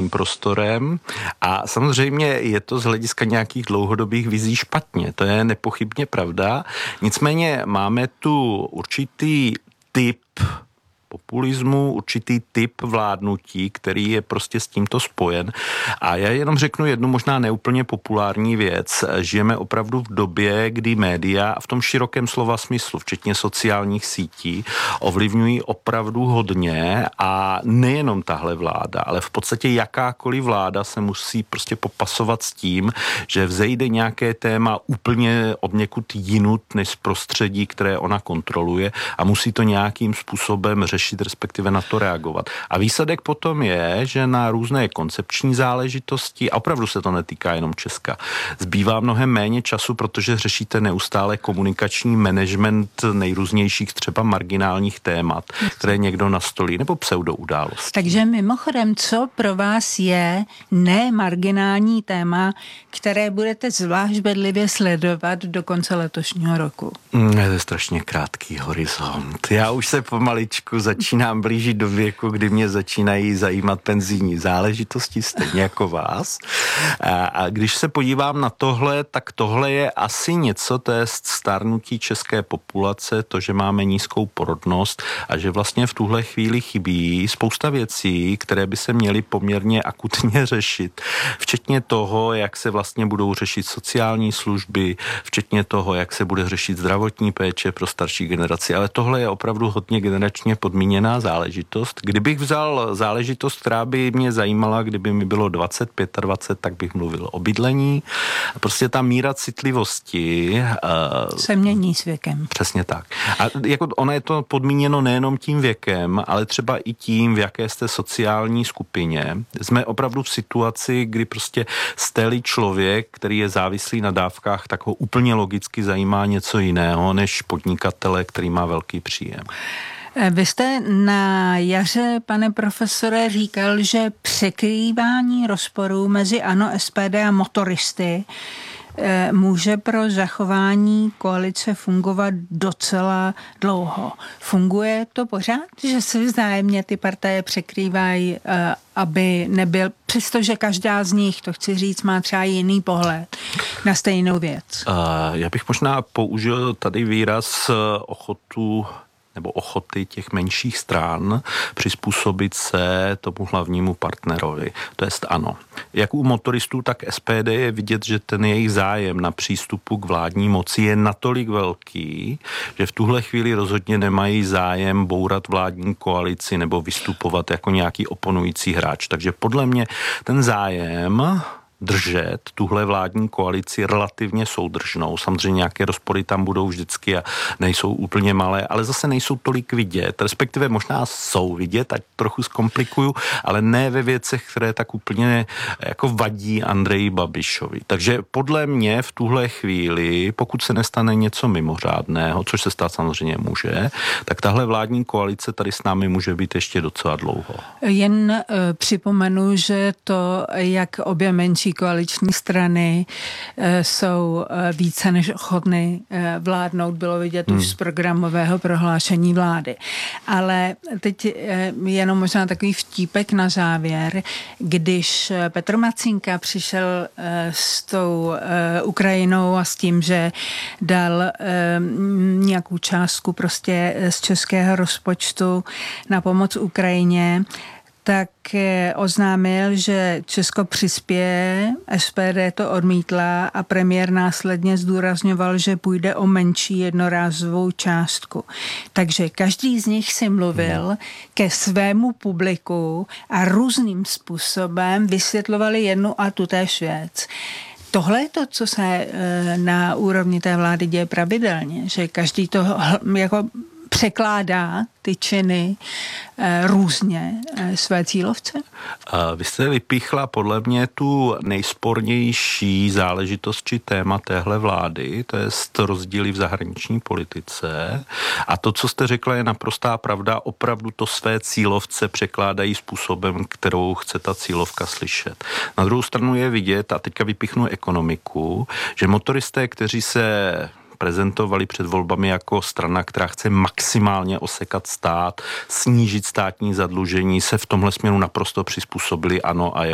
mediálním prostorem a samozřejmě je to z hlediska nějakých dlouhodobých vizí špatně. To je nepochybně pravda. Nicméně máme tu určitý typ populismu, určitý typ vládnutí, který je prostě s tímto spojen. A já jenom řeknu jednu možná neúplně populární věc. Žijeme opravdu v době, kdy média v tom širokém slova smyslu, včetně sociálních sítí, ovlivňují opravdu hodně a nejenom tahle vláda, ale v podstatě jakákoliv vláda se musí prostě popasovat s tím, že vzejde nějaké téma úplně odněkud jinut než z prostředí, které ona kontroluje a musí to nějakým způsobem řešit, respektive na to reagovat. A výsledek potom je, že na různé koncepční záležitosti, a opravdu se to netýká jenom Česka, zbývá mnohem méně času, protože řešíte neustále komunikační management nejrůznějších třeba marginálních témat, které někdo nastolí, nebo pseudoudálosti. Takže mimochodem, co pro vás je nemarginální téma, které budete zvlášť bedlivě sledovat do konce letošního roku? To je strašně krátký horizont. Já už se pomaličku začínám blížit do věku, kdy mě začínají zajímat penzijní záležitosti, stejně jako vás. A když se podívám na tohle, tak tohle je asi něco, to je stárnutí české populace, to, že máme nízkou porodnost a že vlastně v tuhle chvíli chybí spousta věcí, které by se měly poměrně akutně řešit. Včetně toho, jak se vlastně budou řešit sociální služby, včetně toho, jak se bude řešit zdravotní péče pro starší generaci. Ale tohle je opravdu hodně generačně podmíněná záležitost. Kdybych vzal záležitost, která by mě zajímala, kdyby mi bylo 25, tak bych mluvil o bydlení. Prostě ta míra citlivosti se mění s věkem. Přesně tak. A jako ono je to podmíněno nejenom tím věkem, ale třeba i tím, v jaké jste sociální skupině. Jsme opravdu v situaci, kdy prostě jste-li člověk, který je závislý na dávkách, tak ho úplně logicky zajímá něco jiného, než podnikatele, který má velký příjem. Vy jste na jaře, pane profesore, říkal, že překrývání rozporů mezi ANO, SPD a motoristy může pro zachování koalice fungovat docela dlouho. Funguje to pořád, že se vzájemně ty partaje překrývají, aby nebyl, přestože každá z nich, to chci říct, má třeba jiný pohled na stejnou věc? Já bych možná použil tady výraz ochoty těch menších stran přizpůsobit se tomu hlavnímu partnerovi. To jest ano. Jak u motoristů, tak SPD je vidět, že ten jejich zájem na přístupu k vládní moci je natolik velký, že v tuhle chvíli rozhodně nemají zájem bourat vládní koalici nebo vystupovat jako nějaký oponující hráč. Takže podle mě ten zájem držet tuhle vládní koalici relativně soudržnou. Samozřejmě nějaké rozpory tam budou vždycky a nejsou úplně malé, ale zase nejsou tolik vidět, respektive možná jsou vidět, ať trochu zkomplikuju, ale ne ve věcech, které tak úplně jako vadí Andreji Babišovi. Takže podle mě v tuhle chvíli, pokud se nestane něco mimořádného, což se stát samozřejmě může, tak tahle vládní koalice tady s námi může být ještě docela dlouho. Jen připomenu, že to, jak obě menší koaliční strany jsou více než ochotny vládnout, bylo vidět už z programového prohlášení vlády. Ale teď jenom možná takový vtípek na závěr. Když Petr Macínka přišel s tou Ukrajinou a s tím, že dal nějakou částku prostě z českého rozpočtu na pomoc Ukrajině, tak oznámil, že Česko přispěje, SPD to odmítla a premiér následně zdůrazňoval, že půjde o menší jednorázovou částku. Takže každý z nich si mluvil ke svému publiku a různým způsobem vysvětlovali jednu a tutéž věc. Tohle je to, co se na úrovni té vlády děje pravidelně, že každý to jako překládá ty činy různě své cílovce? Vy jste vypíchla podle mě tu nejspornější záležitost či téma téhle vlády, to je rozdíly v zahraniční politice. A to, co jste řekla, je naprostá pravda. Opravdu to své cílovce překládají způsobem, kterou chce ta cílovka slyšet. Na druhou stranu je vidět, a teďka vypíchnu ekonomiku, že motoristé, kteří se prezentovali před volbami jako strana, která chce maximálně osekat stát, snížit státní zadlužení, se v tomhle směru naprosto přizpůsobili ANO a